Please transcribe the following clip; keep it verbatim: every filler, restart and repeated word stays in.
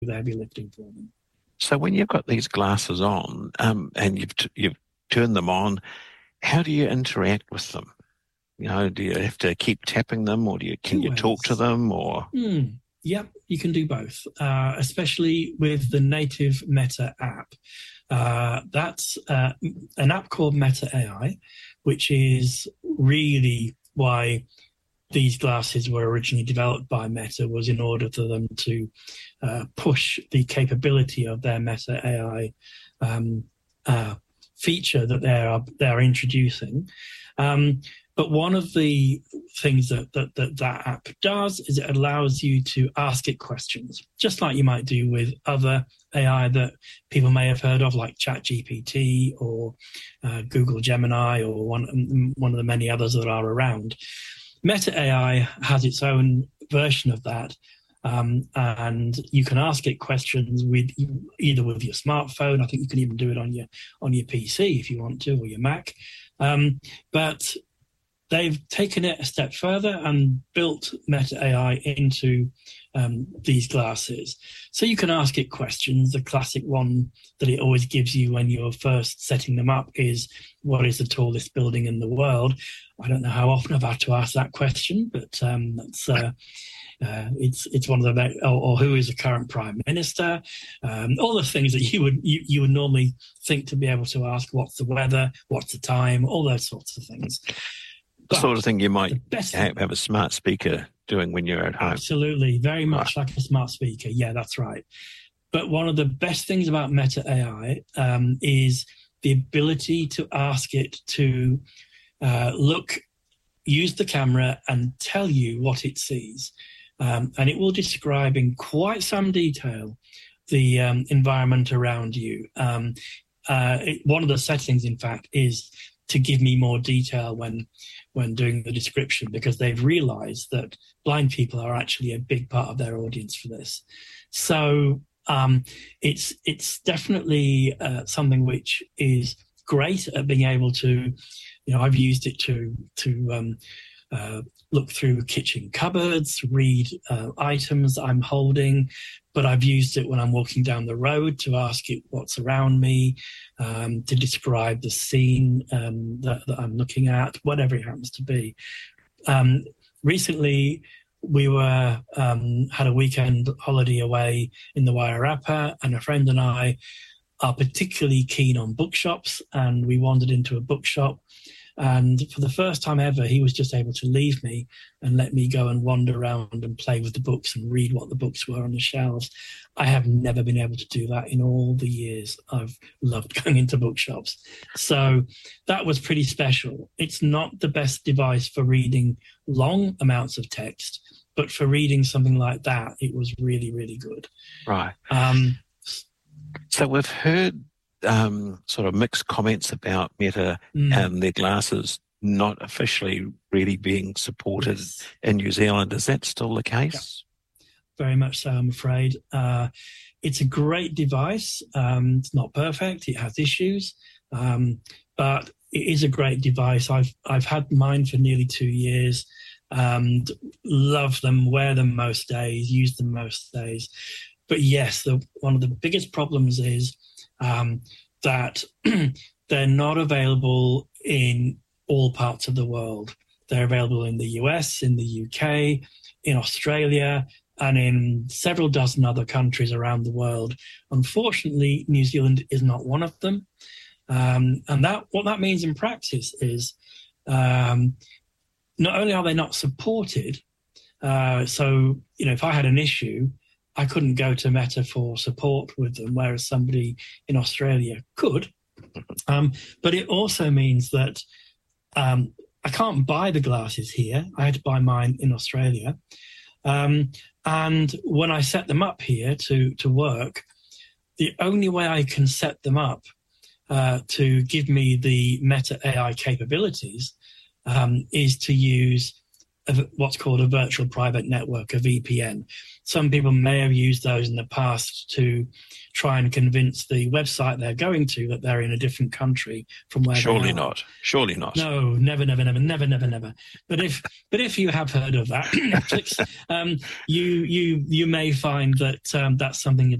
the heavy lifting for them. So when you've got these glasses on, um, and you've t- you've turned them on, how do you interact with them? You know, do you have to keep tapping them, or do you can Two you talk to ways. them, or Mm, yep, you can do both, uh, especially with the native Meta app. Uh, that's uh, an app called Meta A I, which is really why these glasses were originally developed by Meta, was in order for them to uh, push the capability of their Meta A I um, uh, feature that they're they're introducing. Um, but one of the things that, that that that app does is it allows you to ask it questions, just like you might do with other A I that people may have heard of, like ChatGPT or uh, Google Gemini, or one one of the many others that are around. Meta A I has its own version of that, um, and you can ask it questions with either with your smartphone. I think you can even do it on your on your P C if you want to, or your Mac. Um, but they've taken it a step further and built Meta A I into um, these glasses. So you can ask it questions. The classic one that it always gives you when you're first setting them up is, what is the tallest building in the world? I don't know how often I've had to ask that question, but um, that's, uh, uh, it's it's one of the, or, or who is the current prime minister? Um, all the things that you would you, you would normally think to be able to ask. What's the weather? What's the time? All those sorts of things. the sort of thing you might best have, have a smart speaker doing when you're at home? Absolutely, very much Right. like a smart speaker. Yeah, that's right. But one of the best things about Meta A I um, is the ability to ask it to uh, look, use the camera and tell you what it sees. Um, and it will describe in quite some detail the um, environment around you. Um, uh, it, one of the settings, in fact, is to give me more detail when when doing the description, because they've realized that blind people are actually a big part of their audience for this. So um, it's it's definitely uh, something which is great at being able to, you know, I've used it to to um, uh, look through kitchen cupboards, read uh, items I'm holding, but I've used it when I'm walking down the road to ask it what's around me, um, to describe the scene um, that, that I'm looking at, whatever it happens to be. Um, recently, we were um, had a weekend holiday away in the Wairarapa, and a friend and I are particularly keen on bookshops, and we wandered into a bookshop. And for the first time ever, he was just able to leave me and let me go and wander around and play with the books and read what the books were on the shelves. I have never been able to do that in all the years I've loved going into bookshops. So that was pretty special. It's not the best device for reading long amounts of text, but for reading something like that, it was really, really good. Right. Um, So we've heard um, sort of mixed comments about Meta mm, and their glasses not officially really being supported yes. in New Zealand. Is that still the case? Very much so, I'm afraid. Uh, it's a great device. Um, it's not perfect. It has issues, um, but it is a great device. I've I've had mine for nearly two years. And love them, wear them most days, use them most days. But yes, the, one of the biggest problems is um, that they're not available in all parts of the world. They're available in the U S, in the U K, in Australia, and in several dozen other countries around the world. Unfortunately, New Zealand is not one of them. Um, and that what that means in practice is um, not only are they not supported, uh, so, you know, if I had an issue, I couldn't go to Meta for support with them, whereas somebody in Australia could. Um, but it also means that um, I can't buy the glasses here. I had to buy mine in Australia. Um, and when I set them up here to, to work, the only way I can set them up uh, to give me the Meta A I capabilities um, is to use a, what's called a virtual private network, a V P N. some people may have used those in the past to try and convince the website they're going to that they're in a different country from where Surely they are. not. Surely not. No, never, never, never, never, never, never. But if but if you have heard of that, Netflix, um, you you you may find that um, that's something